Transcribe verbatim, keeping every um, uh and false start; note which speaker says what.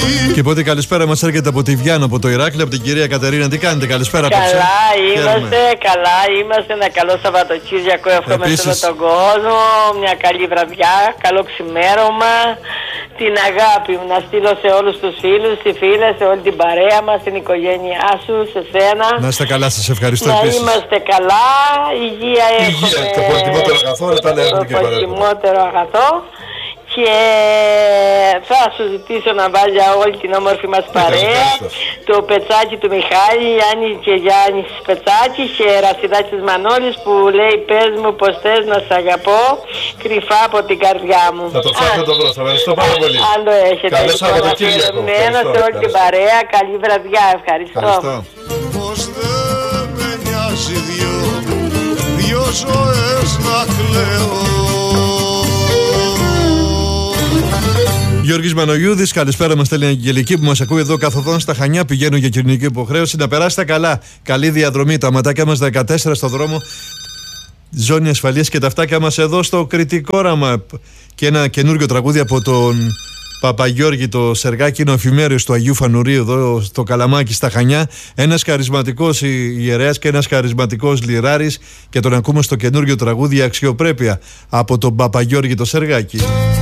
Speaker 1: Και πότε καλησπέρα μας έρχεται από τη Βιάννα, από το Ηράκλειο, από την κυρία Κατερίνα. Τι κάνετε, καλησπέρα.
Speaker 2: Καλά
Speaker 1: απόψε.
Speaker 2: είμαστε, Χαίρομαι. καλά είμαστε. Ένα καλό Σαββατοκύριακο εύχομαι σε όλο τον κόσμο. Μια καλή βραδιά, καλό ξημέρωμα. Την αγάπη μου να στείλω σε όλους τους φίλους, τις φίλες, σε όλη την παρέα μας, την οικογένειά σου, σε σένα.
Speaker 1: Να είστε καλά, σας ευχαριστώ
Speaker 2: να
Speaker 1: επίσης.
Speaker 2: Να είμαστε καλά, υγεία έχουμε.
Speaker 1: Υγεία, το πολυτιμότερο αγαθό, τα λέει
Speaker 2: το
Speaker 1: και
Speaker 2: πολυτιμότερο αγαθό. Και θα σου ζητήσω να βάλει όλη την όμορφη μας παρέα, το πετσάκι του Μιχάλη, Γιάννη και Γιάννης Πετσάκι και Ρασιδάκης Μανώλης που λέει πες μου πως θες να σ' αγαπώ κρυφά από την καρδιά μου.
Speaker 1: Θα το ψάχνω το βρω, θα ευχαριστώ πάρα πολύ.
Speaker 2: Αν το έχετε.
Speaker 1: Καλό Σαββατοκύριακο.
Speaker 2: Εμένα σε όλη την παρέα, καλή βραδιά, ευχαριστώ.
Speaker 3: Πως δεν με νοιάζει δυο, δυο ζωές να κλαίω.
Speaker 1: Γιώργης Μανογιούδης, καλησπέρα μας, στέλνει η Αγγελική που μας ακούει εδώ καθοδόν στα Χανιά. Πηγαίνουν για κοινωνική υποχρέωση. Να περάσετε καλά. Καλή διαδρομή. Τα ματάκια μας δεκατέσσερα στο δρόμο. Ζώνη ασφαλείας και τα φτάκια μας εδώ στο Κρητικό Όραμα. Και ένα καινούργιο τραγούδι από τον Παπαγιώργη, το Σεργάκι, είναι ο εφημέριος του Αγίου Φανουρίου εδώ στο Καλαμάκι στα Χανιά. Ένας χαρισματικός ιερέας και ένας χαρισματικός λιράρης. Και τον ακούμε στο καινούργιο τραγούδι Αξιοπρέπεια από τον Παπαγιώργη, το Σεργάκι.